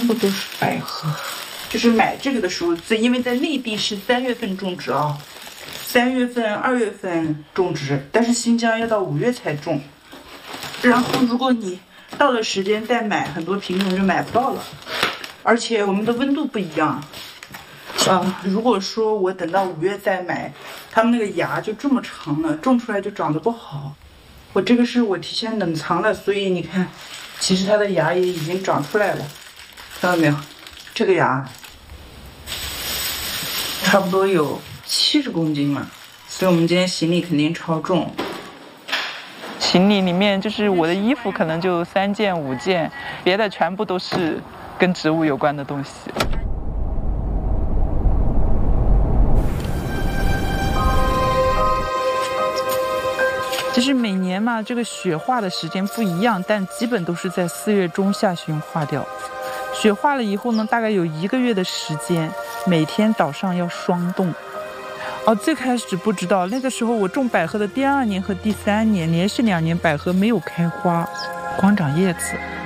部都是百合。就是买这个的时候，因为在内地是3月份种植啊，3月份、2月份种植，但是新疆要到5月才种。然后如果你到了时间再买，很多品种就买不到了，而且我们的温度不一样。如果说我等到5月再买，它们那个芽就这么长了，种出来就长得不好。我这个是我提前冷藏了，所以你看，其实它的芽也已经长出来了，看到没有？这个芽差不多有70公斤了，所以我们今天行李肯定超重。 行李里面就是我的衣服可能就3件5件，别的全部都是跟植物有关的东西。就是每年嘛，这个雪化的时间不一样，但基本都是在4月中下旬化掉。雪化了以后呢，大概有1个月的时间，每天早上要霜冻。最开始不知道，那个时候我种百合的第2年和第3年，连续2年百合没有开花，光长叶子。